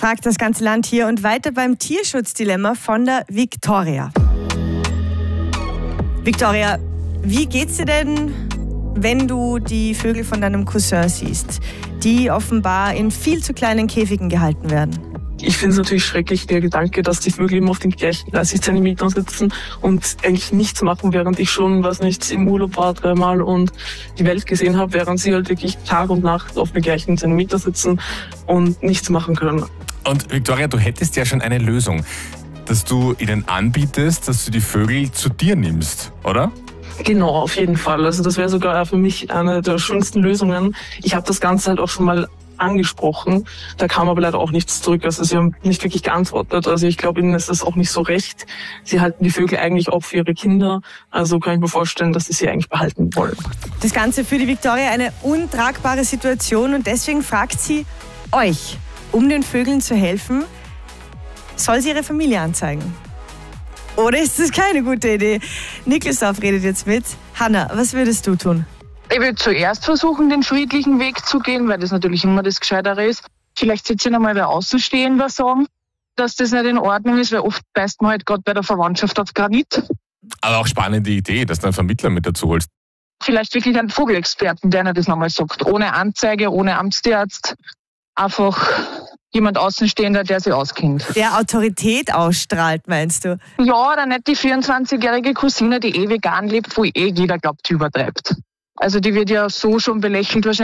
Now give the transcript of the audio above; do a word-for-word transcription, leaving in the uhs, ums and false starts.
fragt das ganze Land hier und weiter beim Tierschutzdilemma von der Viktoria. Viktoria, wie geht's dir denn, wenn du die Vögel von deinem Cousin siehst, die offenbar in viel zu kleinen Käfigen gehalten werden? Ich finde es natürlich schrecklich, der Gedanke, dass die Vögel immer auf den gleichen dreißig Zentimetern sitzen und eigentlich nichts machen, während ich schon, was nicht, im Urlaub war dreimal und die Welt gesehen habe, während sie halt wirklich Tag und Nacht auf den gleichen Zentimeter sitzen und nichts machen können. Und Viktoria, du hättest ja schon eine Lösung, dass du ihnen anbietest, dass du die Vögel zu dir nimmst, oder? Genau, auf jeden Fall. Also das wäre sogar für mich eine der schönsten Lösungen. Ich habe das Ganze halt auch schon mal angesprochen. Da kam aber leider auch nichts zurück. Also sie haben nicht wirklich geantwortet. Also ich glaube, ihnen ist das auch nicht so recht. Sie halten die Vögel eigentlich auch für ihre Kinder. Also kann ich mir vorstellen, dass sie sie eigentlich behalten wollen. Das Ganze für die Viktoria eine untragbare Situation und deswegen fragt sie euch, um den Vögeln zu helfen, soll sie ihre Familie anzeigen? Oder ist das keine gute Idee? Niklasdorf redet jetzt mit. Hanna, was würdest du tun? Ich würde zuerst versuchen, den friedlichen Weg zu gehen, weil das natürlich immer das Gescheitere ist. Vielleicht jetzt einmal der Außenstehender sagen, dass das nicht in Ordnung ist, weil oft beißt man halt gerade bei der Verwandtschaft auf Granit. Aber auch spannende Idee, dass du einen Vermittler mit dazu holst. Vielleicht wirklich einen Vogelexperten, der das nochmal sagt. Ohne Anzeige, ohne Amtstierarzt. Einfach jemand Außenstehender, der sich auskennt. Der Autorität ausstrahlt, meinst du? Ja, oder nicht die vierundzwanzigjährige Cousine, die eh vegan lebt, wo eh jeder glaubt, die übertreibt. Also die wird ja so schon belächelt wahrscheinlich.